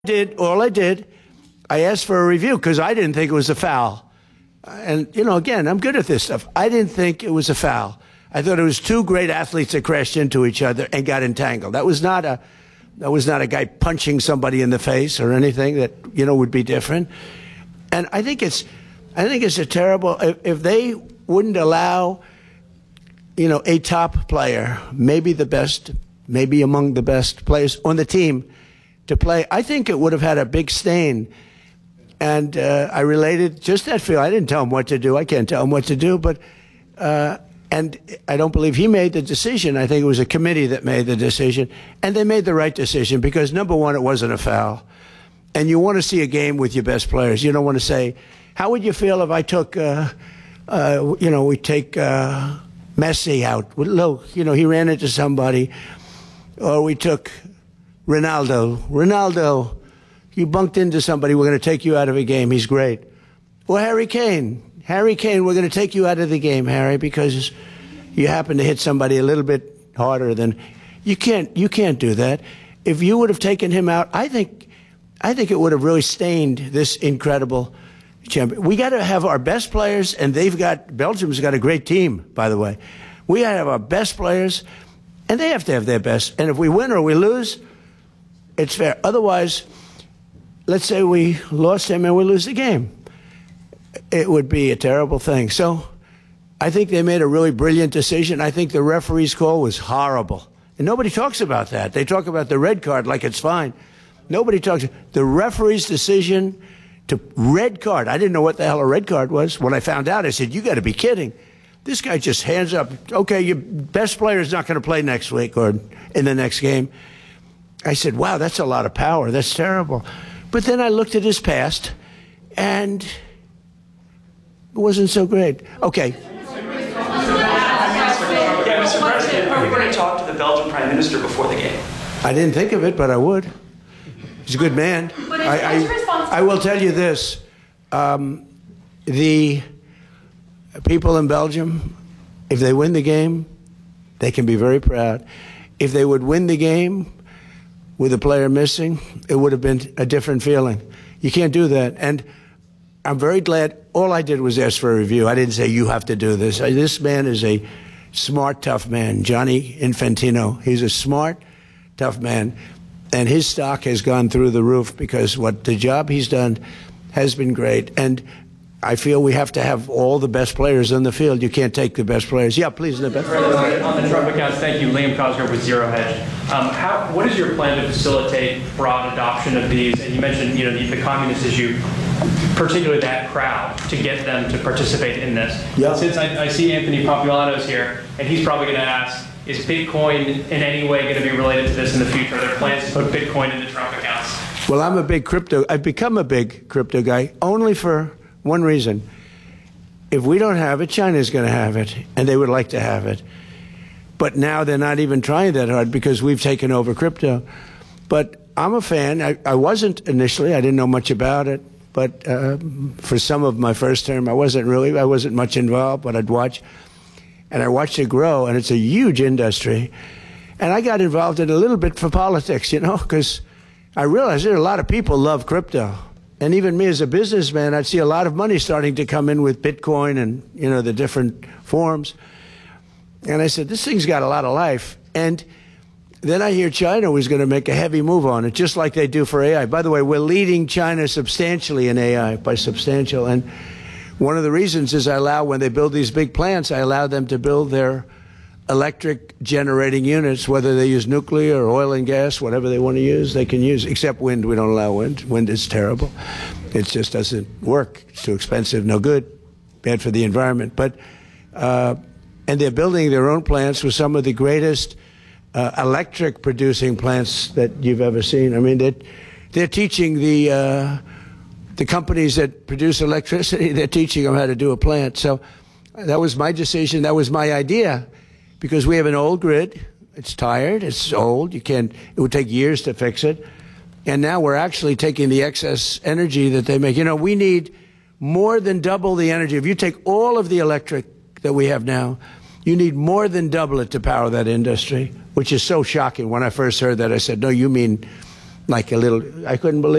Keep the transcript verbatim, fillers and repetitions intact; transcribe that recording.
did all I did, I asked for a review because I didn't think it was a foul. And, you know, again, I'm good at this stuff. I didn't think it was a foul. I thought it was two great athletes that crashed into each other and got entangled. That was not a that was not a guy punching somebody in the face or anything that, you know, would be different. And I think it's I think it's a terrible if, if they wouldn't allow, you know, a top player, maybe the best, maybe among the best players on the team to play, I think it would have had a big stain. And uh, I related just that feel. I didn't tell him what to do. I can't tell him what to do. But uh, and I don't believe he made the decision. I think it was a committee that made the decision. And they made the right decision because, number one, it wasn't a foul. And you want to see a game with your best players. You don't want to say, how would you feel if I took, uh, uh, you know, we take uh, Messi out. Look, you know, he ran into somebody. Or we took Ronaldo. Ronaldo, you bunked into somebody, we're going to take you out of a game. He's great. Or Harry Kane. Harry Kane, we're going to take you out of the game, Harry, because you happen to hit somebody a little bit harder than you can't. You can't do that. If you would have taken him out, I think, I think it would have really stained this incredible champion. We got to have our best players, and they've got Belgium's got a great team, by the way. We got to have our best players, and they have to have their best. And if we win or we lose, it's fair. Otherwise, let's say we lost him and we lose the game. It would be a terrible thing. So I think they made a really brilliant decision. I think the referee's call was horrible. And nobody talks about that. They talk about the red card like it's fine. Nobody talks. The referee's decision to red card. I didn't know what the hell a red card was. When I found out, I said, you got to be kidding. This guy just hands up. Okay, your best player is not going to play next week or in the next game. I said, wow, that's a lot of power. That's terrible. But then I looked at his past, and it wasn't so great. Okay. Yeah, Mister President, are you going to talk to the Belgian Prime Minister before the game? I didn't think of it, but I would. He's a good man. But I, it's I, I will tell you this. Um, the people in Belgium, if they win the game, they can be very proud. If they would win the game with a player missing, it would have been a different feeling. You can't do that. And I'm very glad all I did was ask for a review. I didn't say, you have to do this. This man is a smart, tough man, Gianni Infantino. He's a smart, tough man. And his stock has gone through the roof because what the job he's done has been great. And I feel we have to have all the best players on the field. You can't take the best players. Yeah, please, the best. On the Trump accounts, thank you. Liam Cosgrove with Zero Hedge. Um, how, what is your plan to facilitate broad adoption of these? And you mentioned, you know, the, the communist issue, particularly that crowd, to get them to participate in this. Yeah. Since I, I see Anthony Populano's here, and he's probably going to ask, is Bitcoin in any way going to be related to this in the future? Are there plans to put Bitcoin into Trump accounts? Well, I'm a big crypto. I've become a big crypto guy only for one reason. If we don't have it, China's going to have it, and they would like to have it. But now they're not even trying that hard because we've taken over crypto. But I'm a fan. I, I wasn't initially. I didn't know much about it. But uh, for some of my first term, I wasn't really. I wasn't much involved, but I'd watch. And I watched it grow, and it's a huge industry. And I got involved in it a little bit for politics, you know, because I realized there are a lot of people love crypto. And even me as a businessman, I'd see a lot of money starting to come in with Bitcoin and, you know, the different forms. And I said, this thing's got a lot of life. And then I hear China was going to make a heavy move on it, just like they do for A I. By the way, we're leading China substantially in A I, by substantial. And one of the reasons is I allow, when they build these big plants, I allow them to build their electric generating units, whether they use nuclear or oil and gas, whatever they want to use, they can use, except wind. We don't allow wind. Wind is terrible. It just doesn't work. It's too expensive, no good, bad for the environment. But, uh, and they're building their own plants with some of the greatest uh, electric producing plants that you've ever seen. I mean, they're, they're teaching the, uh, the companies that produce electricity, they're teaching them how to do a plant. So that was my decision. That was my idea. Because we have an old grid, it's tired, it's old, you can't, it would take years to fix it. And now we're actually taking the excess energy that they make. You know, we need more than double the energy. If you take all of the electric that we have now, you need more than double it to power that industry, which is so shocking. When I first heard that, I said, no, you mean like a little, I couldn't believe